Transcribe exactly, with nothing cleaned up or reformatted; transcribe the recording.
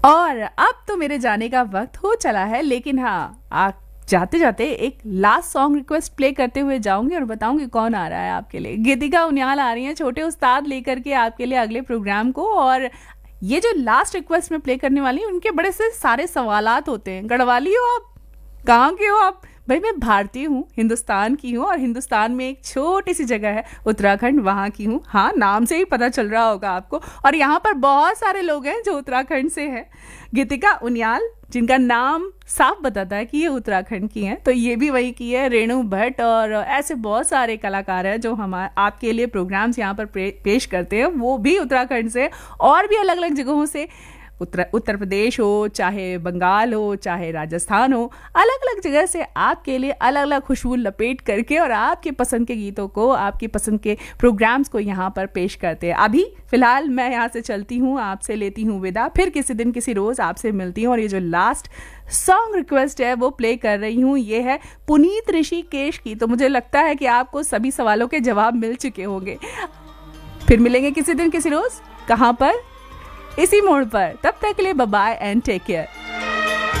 और अब तो मेरे जाने का वक्त हो चला है, लेकिन हाँ, आ जाते जाते एक लास्ट सॉन्ग रिक्वेस्ट प्ले करते हुए जाऊंगी और बताऊंगी कौन आ रहा है आपके लिए। गीतिका उनियाल आ रही हैं छोटे उस्ताद लेकर के आपके लिए अगले प्रोग्राम को। और ये जो लास्ट रिक्वेस्ट में प्ले करने वाली हूँ, उनके बड़े से सारे सवालात होते हैं। गढ़वाली हो आप? कहाँ के हो आप? भाई मैं भारतीय हूँ, हिंदुस्तान की हूँ, और हिंदुस्तान में एक छोटी सी जगह है उत्तराखंड, वहाँ की हूँ। हाँ, नाम से ही पता चल रहा होगा आपको। और यहाँ पर बहुत सारे लोग हैं जो उत्तराखंड से हैं। गीतिका उनियाल, जिनका नाम साफ बताता है कि ये उत्तराखंड की हैं, तो ये भी वही की है। रेणु भट्ट और ऐसे बहुत सारे कलाकार हैं जो हम आपके लिए प्रोग्राम्स यहाँ पर पेश करते हैं, वो भी उत्तराखंड से और भी अलग अलग जगहों से। उत्तर उत्तर प्रदेश हो, चाहे बंगाल हो, चाहे राजस्थान हो, अलग अलग जगह से आपके लिए अलग अलग खुशबू लपेट करके और आपके पसंद के गीतों को, आपकी पसंद के प्रोग्राम्स को यहाँ पर पेश करते हैं। अभी फिलहाल मैं यहाँ से चलती हूँ, आपसे लेती हूँ विदा, फिर किसी दिन किसी रोज़ आपसे मिलती हूँ। और ये जो लास्ट सॉन्ग रिक्वेस्ट है वो प्ले कर रही हूँ, ये है पुनीत ऋषिकेश की। तो मुझे लगता है कि आपको सभी सवालों के जवाब मिल चुके होंगे। फिर मिलेंगे किसी दिन किसी रोज़, कहाँ पर? इसी मोड़ पर। तब तक के लिए bye bye and take care.